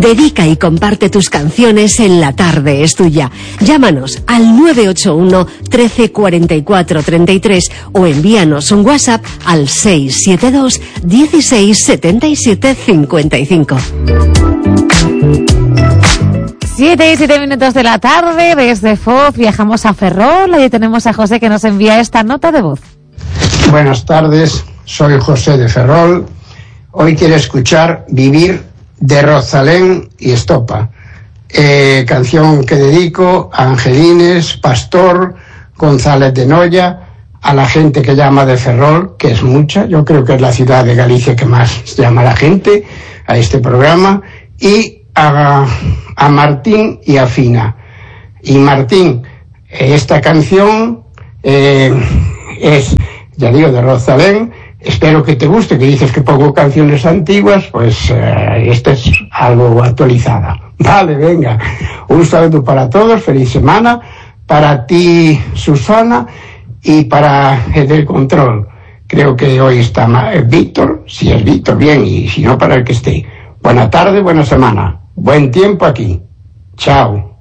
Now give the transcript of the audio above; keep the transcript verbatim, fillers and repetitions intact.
Dedica y comparte tus canciones en La Tarde es Tuya. Llámanos al nueve ocho uno, trece, cuarenta y cuatro, treinta y tres o envíanos un WhatsApp al seis siete dos, dieciséis, setenta y siete, cincuenta y cinco. Siete y siete minutos de la tarde, desde Foz viajamos a Ferrol. Allí tenemos a José que nos envía esta nota de voz. Buenas tardes, soy José de Ferrol. Hoy quiero escuchar Vivir de Rosalén y Estopa, eh, canción que dedico a Angelines, Pastor, González de Noya, a la gente que llama de Ferrol, que es mucha, yo creo que es la ciudad de Galicia que más llama la gente a este programa, y a, a Martín y a Fina. Y Martín, esta canción eh, es, ya digo, de Rosalén. Espero que te guste, que dices que pongo canciones antiguas, pues eh, esta es algo actualizada. Vale, venga. Un saludo para todos, feliz semana, para ti, Susana, y para el del control. Creo que hoy está eh, Víctor, si es Víctor, bien, y si no, para el que esté. Buena tarde, buena semana. Buen tiempo aquí. Chao.